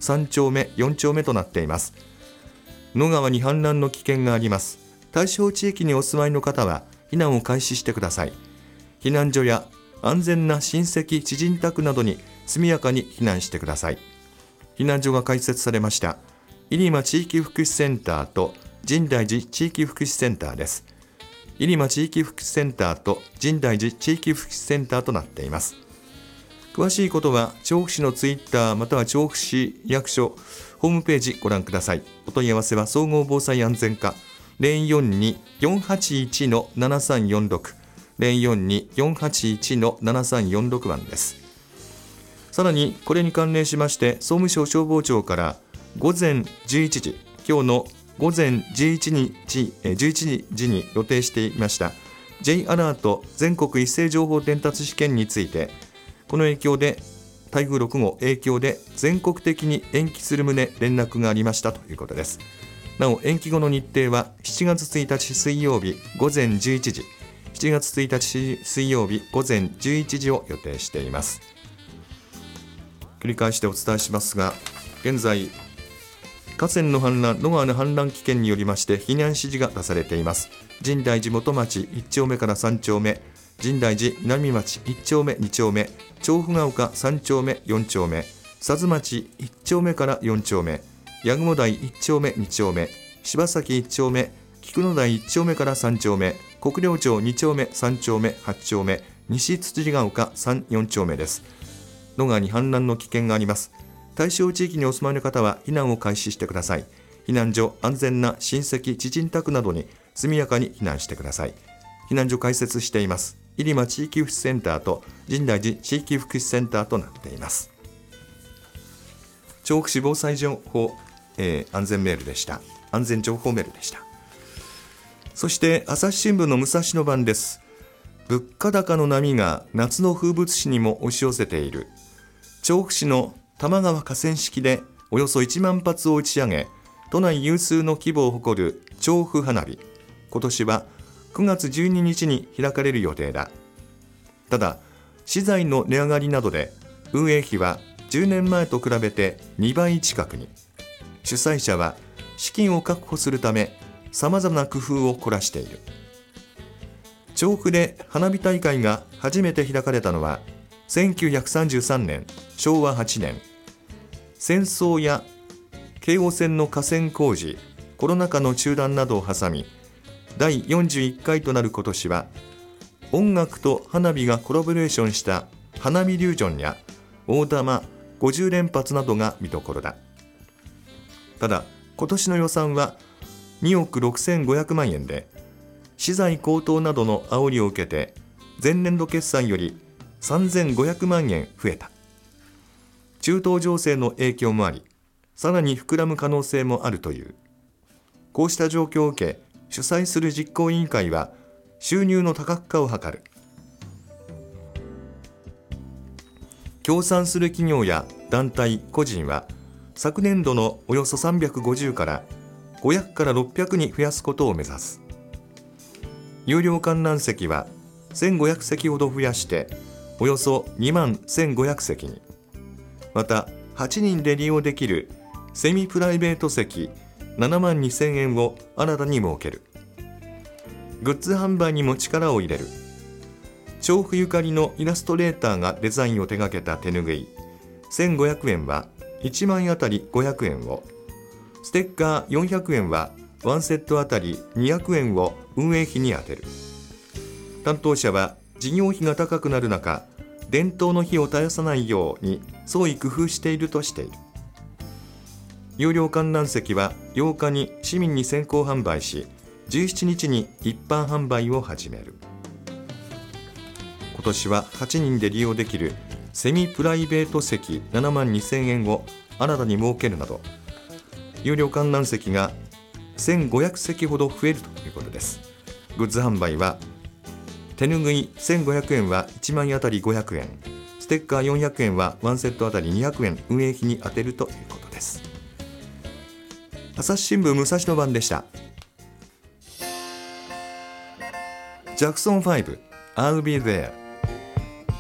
3丁目4丁目となっています。野川に氾濫の危険があります。対象地域にお住まいの方は避難を開始してください。避難所や安全な親戚知人宅などに速やかに避難してください。避難所が開設されました入間地域福祉センターと深大寺地域福祉センターです。入間地域福祉センターと深大寺地域福祉センターとなっています。詳しいことは調布市のツイッターまたは調布市役所ホームページご覧ください。お問い合わせは総合防災安全課 042-481-7346 042-481-7346 番です。さらにこれに関連しまして総務省消防庁から午前11時今日の午前11時に予定していました J アラート全国一斉情報伝達試験についてこの影響で台風6号影響で全国的に延期する旨連絡がありましたということです。なお延期後の日程は7月1日水曜日午前11時7月1日水曜日午前11時を予定しています。繰り返してお伝えしますが現在河川の氾濫野川の氾濫危険によりまして避難指示が出されています。深大寺元町1丁目から3丁目深大寺南町1丁目2丁目調布が丘3丁目4丁目佐津町1丁目から4丁目八雲台1丁目2丁目柴崎1丁目菊野台1丁目から3丁目国領町2丁目3丁目8丁目西辻ヶ丘3、4丁目です。野川に氾濫の危険があります。対象地域にお住まいの方は避難を開始してください。避難所安全な親戚知人宅などに速やかに避難してください。避難所開設しています入間地域福祉センターと深大寺地域福祉センターとなっています。調布市防災情報、安全メールでした。安全情報メールでした。そして朝日新聞の武蔵野版です。物価高の波が夏の風物詩にも押し寄せている。調布市の玉川河川敷でおよそ1万発を打ち上げ都内有数の規模を誇る調布花火、今年は9月12日に開かれる予定だ。ただ資材の値上がりなどで運営費は10年前と比べて2倍近くに。主催者は資金を確保するためさまざまな工夫を凝らしている。調布で花火大会が初めて開かれたのは1933年昭和8年。戦争や京王線の架線工事、コロナ禍の中断などを挟み第41回となる今年は音楽と花火がコラボレーションした花火リュージョンや大玉50連発などが見どころだ。ただ今年の予算は2億6500万円で資材高騰などの煽りを受けて前年度決算より3500万円増えた。中東情勢の影響もありさらに膨らむ可能性もあるという。こうした状況を受け主催する実行委員会は収入の多角化を図る。協賛する企業や団体個人は昨年度のおよそ350から500から600に増やすことを目指す。有料観覧席は1500席ほど増やしておよそ2万1500席に。また8人で利用できるセミプライベート席7万2000円を新たに設ける。グッズ販売にも力を入れる。調布ゆかりのイラストレーターがデザインを手掛けた手ぬぐい1500円は1枚あたり500円を、ステッカー400円は1セットあたり200円を運営費に充てる。担当者は事業費が高くなる中伝統の火を絶やさないように創意工夫しているとしている。有料観覧席は8日に市民に先行販売し17日に一般販売を始める。今年は8人で利用できるセミプライベート席7万2000円を新たに設けるなど有料観覧席が1500席ほど増えるということです。グッズ販売は手ぬぐい1500円は1枚あたり500円、ステッカー400円は1セットあたり200円運営費に充てるということです。朝日新聞武蔵野版でした。ジャクソン5 I'll be there